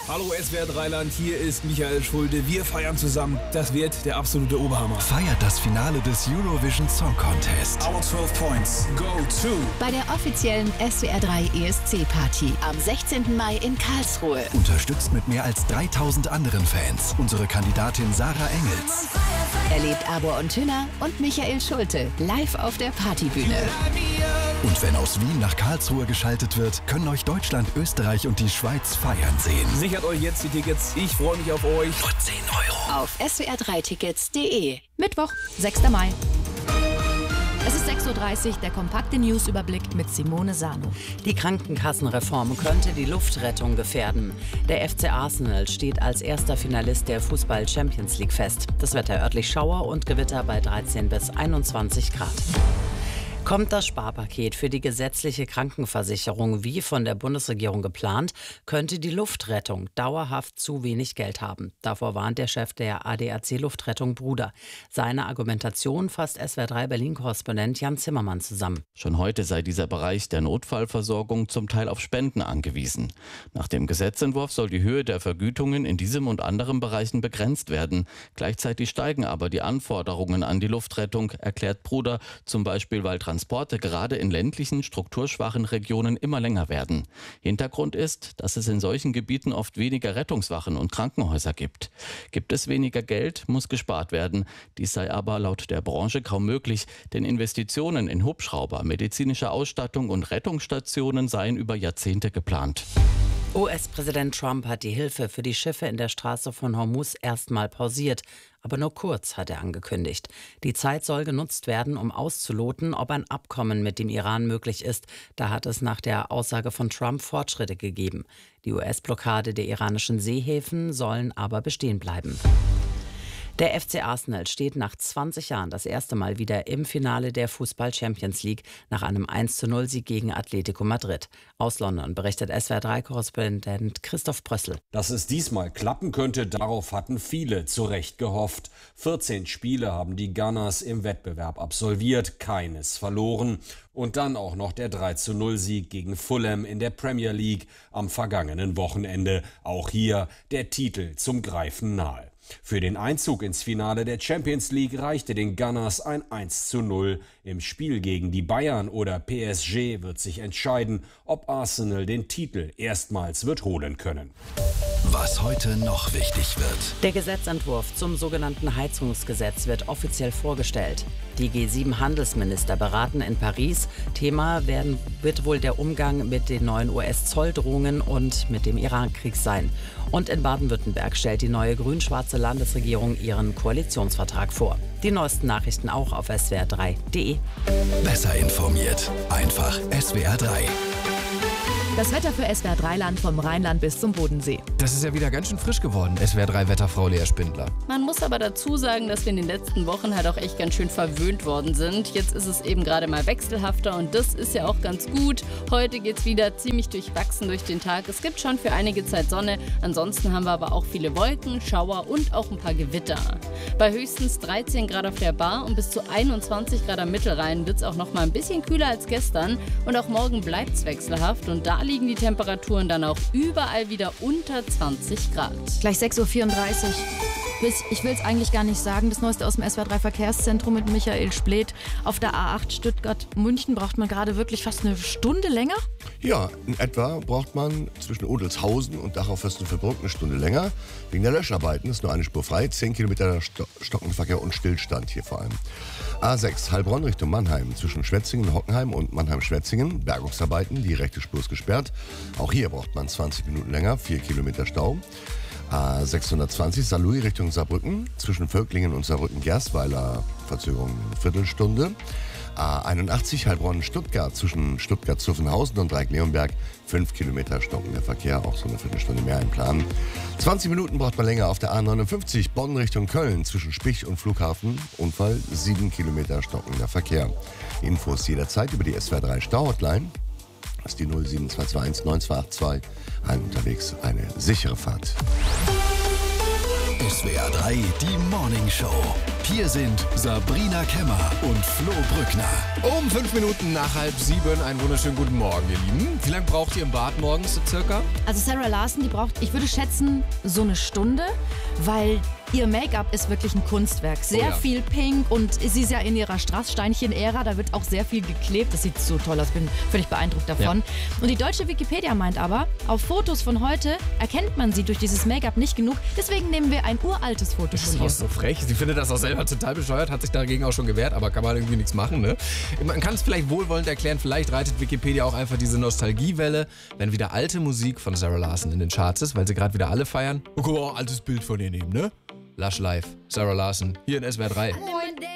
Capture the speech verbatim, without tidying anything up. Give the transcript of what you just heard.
Hallo S W R drei Land, hier ist Michael Schulte. Wir feiern zusammen. Das wird der absolute Oberhammer. Feiert das Finale des Eurovision Song Contest. Our zwölf Points go to. Bei der offiziellen S W R drei E S C-Party am sechzehnten Mai in Karlsruhe. Unterstützt mit mehr als dreitausend anderen Fans unsere Kandidatin Sarah Engels. Erlebt Abo und Tünner und Michael Schulte live auf der Partybühne. Und wenn aus Wien nach Karlsruhe geschaltet wird, können euch Deutschland, Österreich und die Schweiz feiern sehen. Sichert euch jetzt die Tickets. Ich freue mich auf euch. Nur zehn Euro. Auf S W R drei Tickets punkt de. Mittwoch, sechster Mai. Es ist sechs Uhr dreißig, der kompakte Newsüberblick mit Simone Sano. Die Krankenkassenreform könnte die Luftrettung gefährden. Der F C Arsenal steht als erster Finalist der Fußball-Champions League fest. Das Wetter örtlich Schauer und Gewitter bei dreizehn bis einundzwanzig Grad. Kommt das Sparpaket für die gesetzliche Krankenversicherung wie von der Bundesregierung geplant, könnte die Luftrettung dauerhaft zu wenig Geld haben. Davor warnt der Chef der A D A C Luftrettung Bruder. Seine Argumentation fasst S W R drei Berlin-Korrespondent Jan Zimmermann zusammen. Schon heute sei dieser Bereich der Notfallversorgung zum Teil auf Spenden angewiesen. Nach dem Gesetzentwurf soll die Höhe der Vergütungen in diesem und anderen Bereichen begrenzt werden. Gleichzeitig steigen aber die Anforderungen an die Luftrettung, erklärt Bruder, zum Beispiel weil Transporte gerade in ländlichen, strukturschwachen Regionen immer länger werden. Hintergrund ist, dass es in solchen Gebieten oft weniger Rettungswachen und Krankenhäuser gibt. Gibt es weniger Geld, muss gespart werden. Dies sei aber laut der Branche kaum möglich, denn Investitionen in Hubschrauber, medizinische Ausstattung und Rettungsstationen seien über Jahrzehnte geplant. U S-Präsident Trump hat die Hilfe für die Schiffe in der Straße von Hormuz erstmal pausiert. Aber nur kurz, hat er angekündigt. Die Zeit soll genutzt werden, um auszuloten, ob ein Abkommen mit dem Iran möglich ist. Da hat es nach der Aussage von Trump Fortschritte gegeben. Die U S-Blockade der iranischen Seehäfen sollen aber bestehen bleiben. Der F C Arsenal steht nach zwanzig Jahren das erste Mal wieder im Finale der Fußball-Champions League nach einem eins zu null Sieg gegen Atletico Madrid. Aus London berichtet S W R drei Korrespondent Christoph Brössel. Dass es diesmal klappen könnte, darauf hatten viele zu Recht gehofft. vierzehn Spiele haben die Gunners im Wettbewerb absolviert, keines verloren. Und dann auch noch der drei zu null Sieg gegen Fulham in der Premier League am vergangenen Wochenende. Auch hier der Titel zum Greifen nahe. Für den Einzug ins Finale der Champions League reichte den Gunners ein eins zu null. Im Spiel gegen die Bayern oder P S G wird sich entscheiden, ob Arsenal den Titel erstmals wird holen können. Was heute noch wichtig wird. Der Gesetzentwurf zum sogenannten Heizungsgesetz wird offiziell vorgestellt. Die G sieben Handelsminister beraten in Paris. Thema werden, wird wohl der Umgang mit den neuen U S-Zolldrohungen und mit dem Irakkrieg sein. Und in Baden-Württemberg stellt die neue grün-schwarze Landesregierung ihren Koalitionsvertrag vor. Die neuesten Nachrichten auch auf S W R drei punkt de. Besser informiert. Einfach S W R drei. Das Wetter für S W R drei Land vom Rheinland bis zum Bodensee. Das ist ja wieder ganz schön frisch geworden, S W R drei Wetterfrau Lea Spindler. Man muss aber dazu sagen, dass wir in den letzten Wochen halt auch echt ganz schön verwöhnt worden sind. Jetzt ist es eben gerade mal wechselhafter und das ist ja auch ganz gut. Heute geht es wieder ziemlich durchwachsen durch den Tag. Es gibt schon für einige Zeit Sonne, ansonsten haben wir aber auch viele Wolken, Schauer und auch ein paar Gewitter. Bei höchstens dreizehn Grad auf der Bar und bis zu einundzwanzig Grad am Mittelrhein wird es auch noch mal ein bisschen kühler als gestern. Und auch morgen bleibt es wechselhaft und da liegen die Temperaturen dann auch überall wieder unter zwanzig Grad. Gleich sechs Uhr vierunddreißig. Ich will es eigentlich gar nicht sagen. Das Neueste aus dem S W R drei Verkehrszentrum mit Michael Spleth. Auf der A acht Stuttgart-München braucht man gerade wirklich fast eine Stunde länger. Ja, in etwa braucht man zwischen Odelshausen und Dachau-Fürstenfeldbruck eine Stunde länger. Wegen der Löscharbeiten ist nur eine Spur frei. zehn Kilometer Sto- stockender Verkehr und Stillstand hier vor allem. A sechs Heilbronn Richtung Mannheim zwischen Schwetzingen, Hockenheim und Mannheim-Schwetzingen. Bergungsarbeiten, die rechte Spur ist gesperrt. Auch hier braucht man zwanzig Minuten länger, vier Kilometer Stau. A sechshundertzwanzig Saarlouis Richtung Saarbrücken zwischen Völklingen und Saarbrücken-Gerstweiler Verzögerung eine Viertelstunde. A einundachtzig Heilbronn-Stuttgart zwischen Stuttgart-Zuffenhausen und Dreieck-Leonberg fünf Kilometer stockender Verkehr, auch so eine Viertelstunde mehr einplanen. zwanzig Minuten braucht man länger auf der A neunundfünfzig Bonn Richtung Köln zwischen Spich und Flughafen. Unfall sieben Kilometer stockender Verkehr. Infos jederzeit über die S W R drei Stau-Hotline. Das ist die null sieben zwei zwei eins neun zwei acht zwei. Allen unterwegs eine sichere Fahrt. S W R drei, die Morning Show. Hier sind Sabrina Kemmer und Flo Brückner. Um fünf Minuten nach halb sieben, einen wunderschönen guten Morgen, ihr Lieben. Wie lange braucht ihr im Bad morgens so circa? Also Sarah Larson, die braucht, ich würde schätzen, so eine Stunde, weil ihr Make-up ist wirklich ein Kunstwerk. Sehr Oh ja. viel Pink und sie ist ja in ihrer Strasssteinchen-Ära, da wird auch sehr viel geklebt. Das sieht so toll aus, bin völlig beeindruckt davon. Ja. Und die deutsche Wikipedia meint aber, auf Fotos von heute erkennt man sie durch dieses Make-up nicht genug. Deswegen nehmen wir ein uraltes Foto Das von ist ihr. auch so frech. Sie findet das auch selber total bescheuert, hat sich dagegen auch schon gewehrt, aber kann man irgendwie nichts machen, ne? Man kann es vielleicht wohlwollend erklären, vielleicht reitet Wikipedia auch einfach diese Nostalgiewelle, wenn wieder alte Musik von Sarah Larson in den Charts ist, weil sie gerade wieder alle feiern. Oh, guck mal, altes Bild von ihr nehmen, ne? Lush Life, Sarah Larson, hier in S W R drei.